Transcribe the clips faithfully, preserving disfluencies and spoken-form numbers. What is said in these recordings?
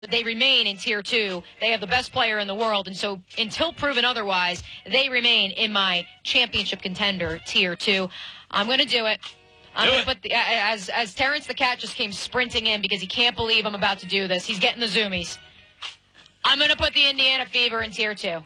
They remain in Tier two. They have the best player in the world, and so until proven otherwise, they remain in my championship contender, Tier two. I'm going to do it. I'm going to put the, as as Terrence the Cat just came sprinting in because he can't believe I'm about to do this. He's getting the zoomies. I'm going to put the Indiana Fever in Tier two.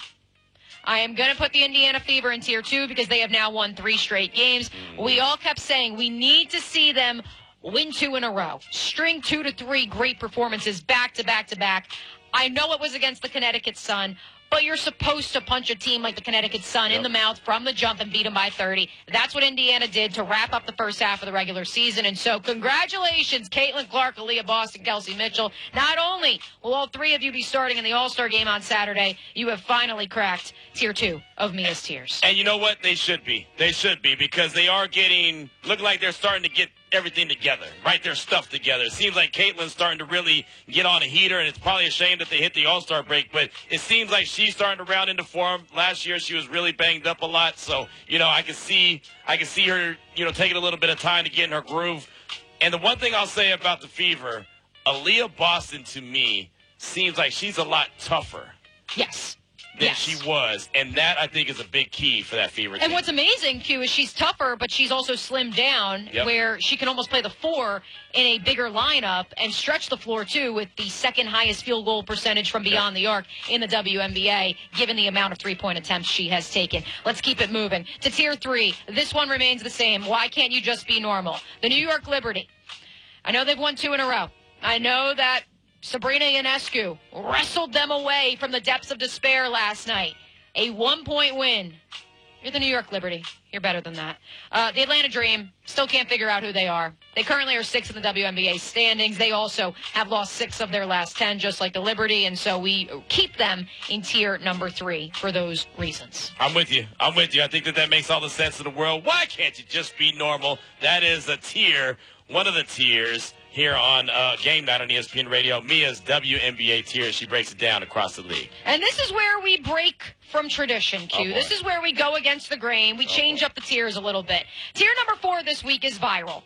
I am going to put the Indiana Fever in Tier two because they have now won three straight games. We all kept saying we need to see them win two in a row. String two to three great performances back to back to back. I know it was against the Connecticut Sun, but you're supposed to punch a team like the Connecticut Sun yep. in the mouth from the jump and beat them by thirty. That's what Indiana did to wrap up the first half of the regular season. And so congratulations, Caitlin Clark, Aaliyah Boston, Kelsey Mitchell. Not only will all three of you be starting in the All-Star game on Saturday, you have finally cracked Tier two of Mia's Tiers. And you know what? They should be. They should be because they are getting, look like they're starting to get everything together, right? Their stuff together. It seems like Caitlin's starting to really get on a heater, and it's probably a shame that they hit the All-Star break, but it seems like she's starting to round into form. Last year, she was really banged up a lot, so, you know, I can see I can see her, you know, taking a little bit of time to get in her groove. And the one thing I'll say about the Fever, Aaliyah Boston, to me, seems like she's a lot tougher. Yes. Than yes. she was, and that, I think, is a big key for that Fever team. And what's amazing, Q, is she's tougher, but she's also slimmed down, yep. where she can almost play the four in a bigger lineup and stretch the floor, too, with the second highest field goal percentage from beyond yep. the arc in the W N B A, given the amount of three-point attempts she has taken. Let's keep it moving. To Tier three, this one remains the same. Why can't you just be normal? The New York Liberty. I know they've won two in a row. I know that Sabrina Ionescu wrestled them away from the depths of despair last night. A one-point win. You're the New York Liberty. You're better than that. Uh, the Atlanta Dream still can't figure out who they are. They currently are sixth in the W N B A standings. They also have lost six of their last ten, just like the Liberty, and so we keep them in tier number three for those reasons. I'm with you. I'm with you. I think that that makes all the sense in the world. Why can't you just be normal? That is a tier, one of the tiers here on uh, Game Night on E S P N Radio. Mia's W N B A tier. She breaks it down across the league. And this is where we break from tradition, Q. Oh, this is where we go against the grain. We oh, change boy. up the tiers a little bit. Tier number four this week is viral.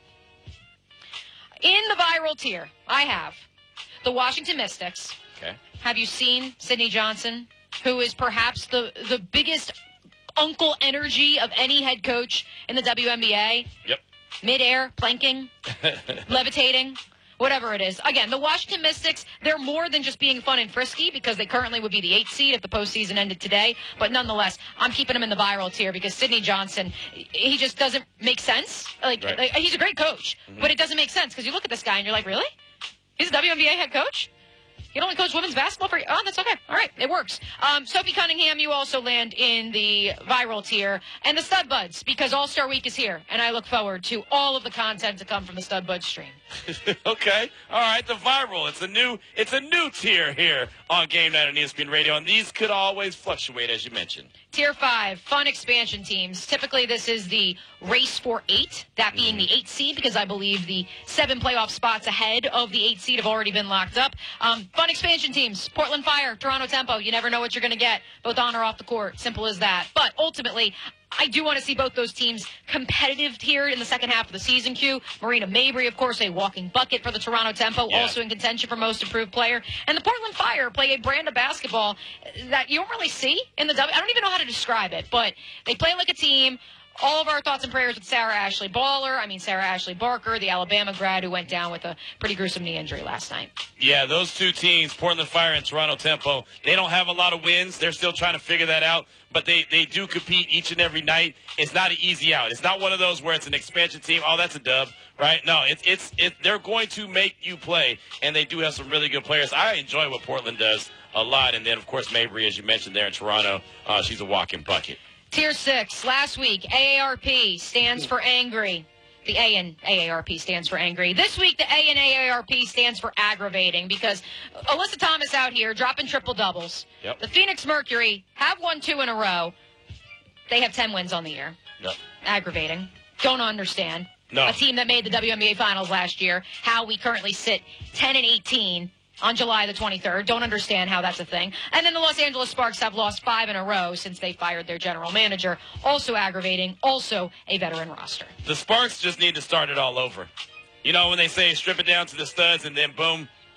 In the viral tier, I have the Washington Mystics. Okay. Have you seen Sydney Johnson, who is perhaps the, the biggest uncle energy of any head coach in the W N B A? Yep. Mid-air, planking, levitating, whatever it is. Again, the Washington Mystics, they're more than just being fun and frisky because they currently would be the eighth seed if the postseason ended today. But nonetheless, I'm keeping them in the viral tier because Sydney Johnson, he just doesn't make sense. Like, right. like he's a great coach, mm-hmm. but it doesn't make sense because you look at this guy and you're like, really? He's a W N B A head coach? You don't only coach women's basketball for you? Oh, that's okay. All right, it works. Um, Sophie Cunningham, you also land in the viral tier. And the Stud Buds, because All-Star Week is here, and I look forward to all of the content to come from the Stud Buds stream. Okay. All right, the viral. It's a new it's a new tier here on Game Night on E S P N Radio, and these could always fluctuate, as you mentioned. Tier five, fun expansion teams. Typically, this is the race for eight, that being mm-hmm. the eighth seed, because I believe the seven playoff spots ahead of the eighth seed have already been locked up. Um, fun expansion teams, Portland Fire, Toronto Tempo. You never know what you're going to get, both on or off the court. Simple as that. But ultimately, I do want to see both those teams competitive here in the second half of the season, Q. Marina Mabry, of course, a walking bucket for the Toronto Tempo, yeah. also in contention for most improved player. And the Portland Fire play a brand of basketball that you don't really see in the W. I don't even know how to describe it, but they play like a team. All of our thoughts and prayers with Sarah Ashley Baller. I mean, Sarah Ashley Barker, the Alabama grad who went down with a pretty gruesome knee injury last night. Yeah, those two teams, Portland Fire and Toronto Tempo, they don't have a lot of wins. They're still trying to figure that out, but they, they do compete each and every night. It's not an easy out. It's not one of those where it's an expansion team. Oh, that's a dub, right? No, it's it's it, they're going to make you play, and they do have some really good players. I enjoy what Portland does a lot, and then, of course, Mabry, as you mentioned there in Toronto, uh, she's a walking bucket. Tier six, last week, A A R P stands for angry. The A in A A R P stands for angry. This week, the A in A A R P stands for aggravating because Alyssa Thomas out here dropping triple doubles. Yep. The Phoenix Mercury have won two in a row. They have ten wins on the year. Yep. Aggravating. Don't understand. No. A team that made the W N B A Finals last year, how we currently sit ten and eighteen. On July the twenty-third. Don't understand how that's a thing. And then the Los Angeles Sparks have lost five in a row since they fired their general manager. Also aggravating. Also a veteran roster. The Sparks just need to start it all over. You know, when they say strip it down to the studs and then boom,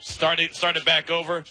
started started back over.